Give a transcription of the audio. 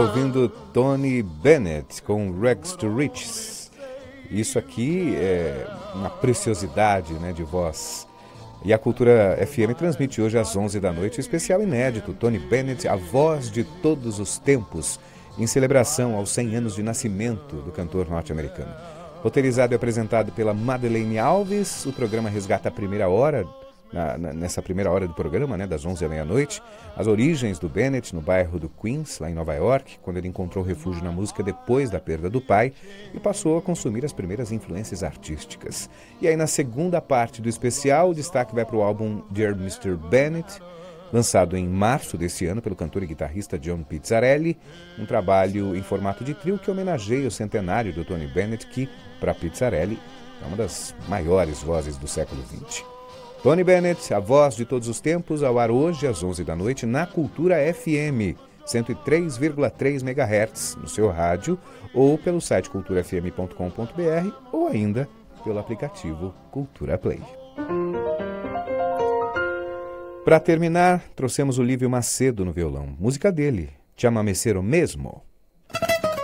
Ouvindo Tony Bennett com Rags to Riches. Isso aqui é uma preciosidade, né, de voz. E a Cultura FM transmite hoje às 11 da noite o especial inédito Tony Bennett, a voz de todos os tempos, em celebração aos 100 anos de nascimento do cantor norte-americano. Roteirizado e apresentado pela Madeleine Alves, o programa resgata a primeira hora, nessa primeira hora do programa, né, das 11 à meia-noite, as origens do Bennett no bairro do Queens, lá em Nova York, quando ele encontrou refúgio na música depois da perda do pai e passou a consumir as primeiras influências artísticas. E aí, na segunda parte do especial, o destaque vai para o álbum Dear Mr. Bennett, lançado em março desse ano pelo cantor e guitarrista John Pizzarelli, um trabalho em formato de trio que homenageia o centenário do Tony Bennett, que, para Pizzarelli, é uma das maiores vozes do século XX. Tony Bennett, a voz de todos os tempos, ao ar hoje às 11 da noite na Cultura FM, 103,3 MHz, no seu rádio, ou pelo site culturafm.com.br, ou ainda pelo aplicativo Cultura Play. Para terminar, trouxemos o Lívio Macedo no violão. Música dele, Te Amameceram Mesmo?